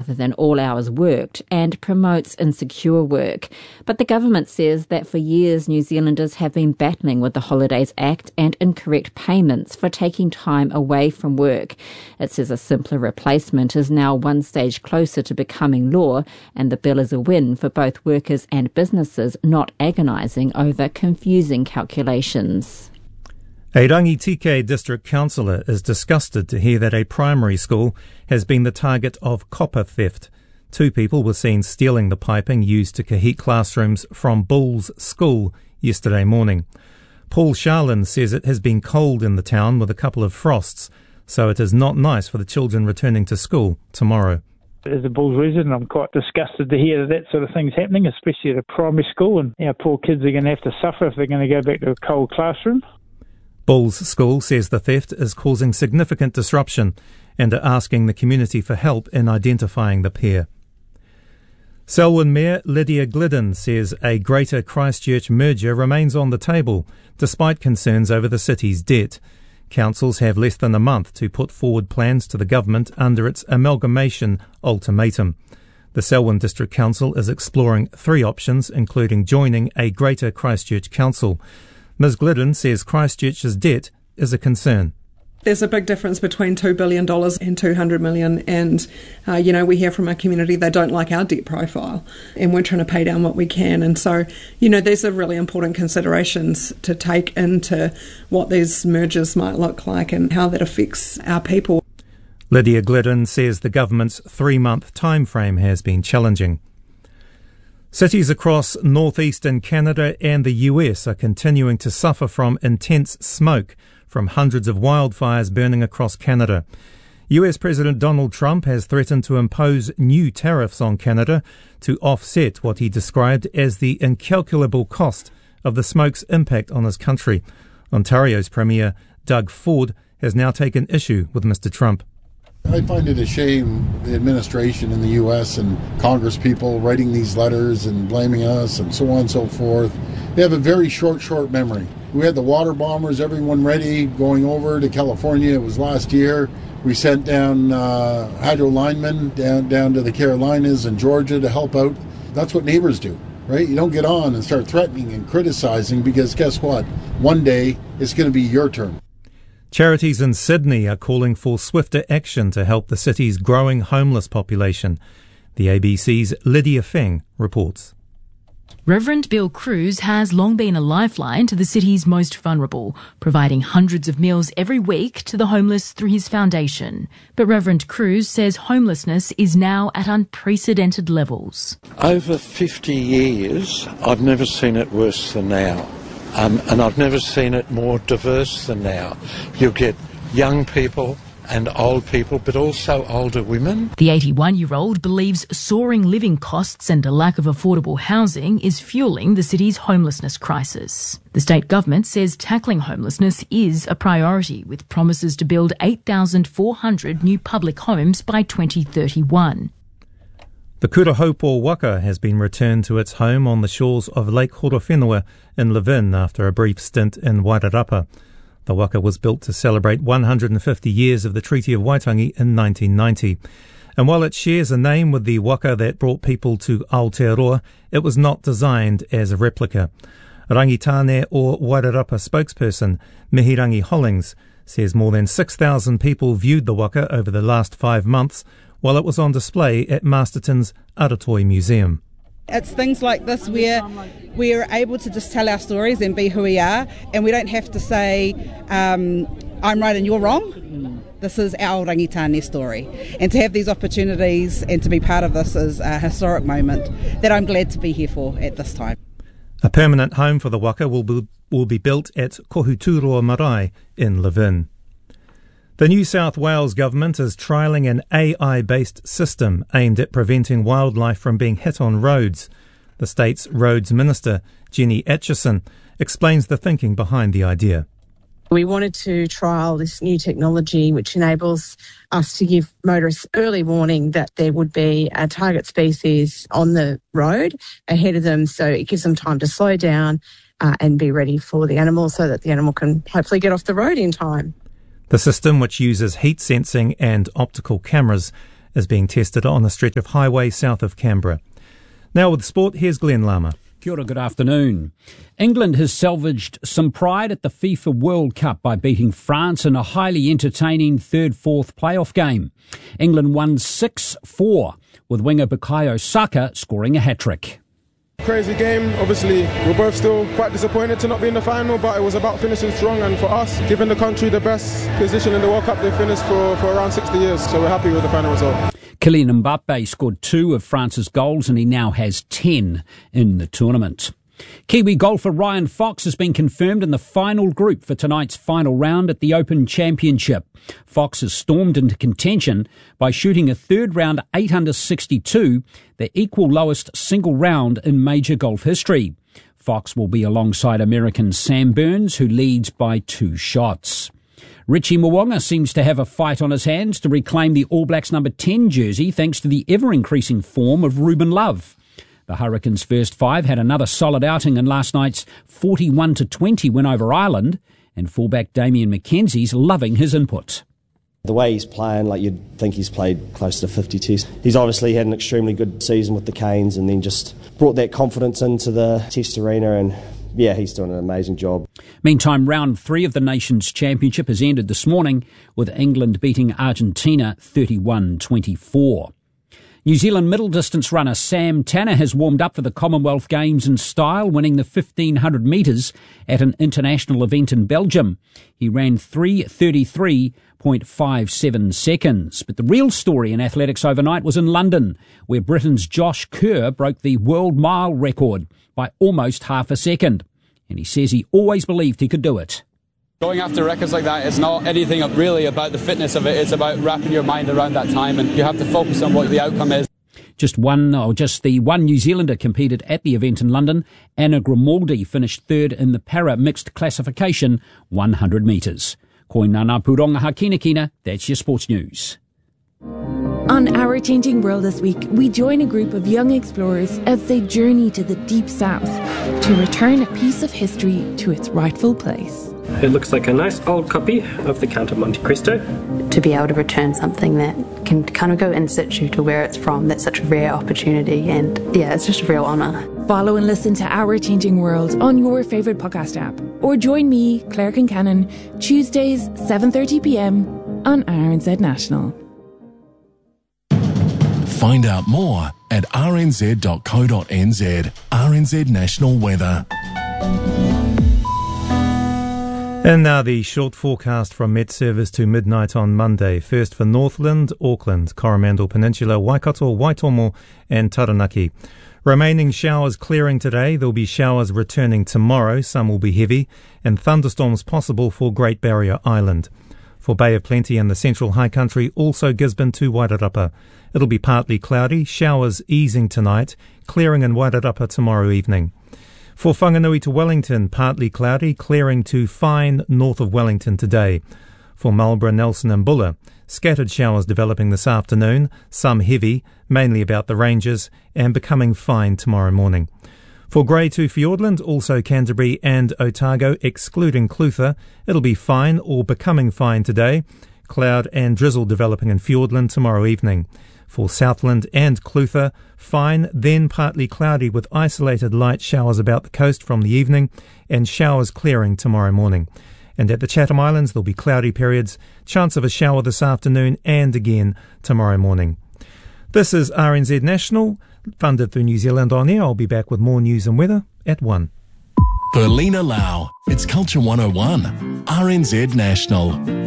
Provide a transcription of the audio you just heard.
rather than all hours worked and promotes insecure work. But the government says that for years New Zealanders have been battling with the Holidays Act and incorrect payments for taking time away from work. It says a simpler replacement is now one stage closer to becoming law, and the bill is a win for both workers and businesses not agonising over confusing calculations. A Rangitike district councillor is disgusted to hear that a primary school has been the target of copper theft. 2 people were seen stealing the piping used to heat classrooms from Bulls School yesterday morning. Paul Sharlin says it has been cold in the town with a couple of frosts, so it is not nice for the children returning to school tomorrow. As a Bulls resident, I'm quite disgusted to hear that sort of thing's happening, especially at a primary school, and our poor kids are going to have to suffer if they're going to go back to a cold classroom. Bulls School says the theft is causing significant disruption and are asking the community for help in identifying the pair. Selwyn Mayor Lydia Glidden says a Greater Christchurch merger remains on the table despite concerns over the city's debt. Councils have less than a month to put forward plans to the government under its amalgamation ultimatum. The Selwyn District Council is exploring 3 options, including joining a Greater Christchurch Council. Ms Glidden says Christchurch's debt is a concern. There's a big difference between $2 billion and $200 million, and we hear from our community they don't like our debt profile, and we're trying to pay down what we can. And so, these are really important considerations to take into what these mergers might look like and how that affects our people. Lydia Glidden says the government's 3-month time frame has been challenging. Cities across northeastern Canada and the US are continuing to suffer from intense smoke from hundreds of wildfires burning across Canada. US President Donald Trump has threatened to impose new tariffs on Canada to offset what he described as the incalculable cost of the smoke's impact on his country. Ontario's Premier Doug Ford has now taken issue with Mr. Trump. I find it a shame the administration in the U.S. and Congress people writing these letters and blaming us and so on and so forth. They have a very short memory. We had the water bombers, everyone ready, going over to California. It was last year. We sent down hydro linemen down to the Carolinas and Georgia to help out. That's what neighbors do, right? You don't get on and start threatening and criticizing because guess what? One day it's going to be your turn. Charities in Sydney are calling for swifter action to help the city's growing homeless population. The ABC's Lydia Feng reports. Reverend Bill Cruz has long been a lifeline to the city's most vulnerable, providing hundreds of meals every week to the homeless through his foundation. But Reverend Cruz says homelessness is now at unprecedented levels. Over 50 years, I've never seen it worse than now. And I've never seen it more diverse than now. You'll get young people and old people, but also older women. The 81-year-old believes soaring living costs and a lack of affordable housing is fueling the city's homelessness crisis. The state government says tackling homelessness is a priority, with promises to build 8,400 new public homes by 2031. The Kurahopo waka has been returned to its home on the shores of Lake Horowhenua in Levin after a brief stint in Wairarapa. The waka was built to celebrate 150 years of the Treaty of Waitangi in 1990. And while it shares a name with the waka that brought people to Aotearoa, it was not designed as a replica. Rangitane or Wairarapa spokesperson Mihirangi Hollings says more than 6,000 people viewed the waka over the last 5 months while it was on display at Masterton's Aratoi Museum. It's things like this where we're able to just tell our stories and be who we are, and we don't have to say, I'm right and you're wrong. This is our Rangitane story. And to have these opportunities and to be part of this is a historic moment that I'm glad to be here for at this time. A permanent home for the waka will be built at Kohuturoa Marae in Levin. The New South Wales government is trialling an AI-based system aimed at preventing wildlife from being hit on roads. The state's roads minister, Jenny Atchison, explains the thinking behind the idea. We wanted to trial this new technology which enables us to give motorists early warning that there would be a target species on the road ahead of them, so it gives them time to slow down and be ready for the animal so that the animal can hopefully get off the road in time. The system, which uses heat sensing and optical cameras, is being tested on a stretch of highway south of Canberra. Now with sport, here's Glenn Lama. Kia ora, good afternoon. England has salvaged some pride at the FIFA World Cup by beating France in a highly entertaining third-fourth playoff game. England won 6-4, with winger Bukayo Saka scoring a hat-trick. Crazy game. Obviously, we're both still quite disappointed to not be in the final, but it was about finishing strong, and for us, giving the country the best position in the World Cup they finished for around 60 years, so we're happy with the final result. Kylian Mbappe scored 2 of France's goals and he now has 10 in the tournament. Kiwi golfer Ryan Fox has been confirmed in the final group for tonight's final round at the Open Championship. Fox has stormed into contention by shooting a third round 8 under 62, the equal lowest single round in major golf history. Fox will be alongside American Sam Burns, who leads by 2 shots. Richie Mo'unga seems to have a fight on his hands to reclaim the All Blacks number 10 jersey thanks to the ever-increasing form of Ruben Love. The Hurricanes' first 5 had another solid outing in last night's 41-20 win over Ireland, and fullback Damian McKenzie's loving his input. The way he's playing, like you'd think he's played close to 50 tests. He's obviously had an extremely good season with the Canes and then just brought that confidence into the test arena, and yeah, he's doing an amazing job. Meantime, round 3 of the Nations Championship has ended this morning with England beating Argentina 31-24. New Zealand middle distance runner Sam Tanner has warmed up for the Commonwealth Games in style, winning the 1500 metres at an international event in Belgium. He ran 3:33.57 seconds. But the real story in athletics overnight was in London, where Britain's Josh Kerr broke the world mile record by almost half a second. And he says he always believed he could do it. Going after records like that is not anything really about the fitness of it. It's about wrapping your mind around that time, and you have to focus on what the outcome is. Just the one New Zealander competed at the event in London. Anna Grimaldi finished third in the para mixed classification, 100 metres. Koinana Puronga Hakinakina, that's your sports news. On Our Changing World this week, we join a group of young explorers as they journey to the deep south to return a piece of history to its rightful place. It looks like a nice old copy of the Count of Monte Cristo. To be able to return something that can kind of go in situ to where it's from, that's such a rare opportunity, and yeah, it's just a real honour. Follow and listen to Our Changing World on your favourite podcast app, or join me, Claire Kincannon, Tuesdays 7:30pm on RNZ National. Find out more at rnz.co.nz. RNZ National Weather. And now the short forecast from Met Service to midnight on Monday. First for Northland, Auckland, Coromandel Peninsula, Waikato, Waitomo and Taranaki. Remaining showers clearing today. There'll be showers returning tomorrow. Some will be heavy, and thunderstorms possible for Great Barrier Island. For Bay of Plenty and the Central High Country, also Gisborne to Wairarapa. It'll be partly cloudy, showers easing tonight, clearing in Wairarapa tomorrow evening. For Whanganui to Wellington, partly cloudy, clearing to fine north of Wellington today. For Marlborough, Nelson and Buller, scattered showers developing this afternoon, some heavy, mainly about the ranges, and becoming fine tomorrow morning. For Grey to Fiordland, also Canterbury and Otago, excluding Clutha, it'll be fine or becoming fine today. Cloud and drizzle developing in Fiordland tomorrow evening. For Southland and Clutha, fine, then partly cloudy with isolated light showers about the coast from the evening and showers clearing tomorrow morning. And at the Chatham Islands, there'll be cloudy periods, chance of a shower this afternoon and again tomorrow morning. This is RNZ National, funded through New Zealand On Air. I'll be back with more news and weather at 1. Berlina Lau, it's Culture 101, RNZ National.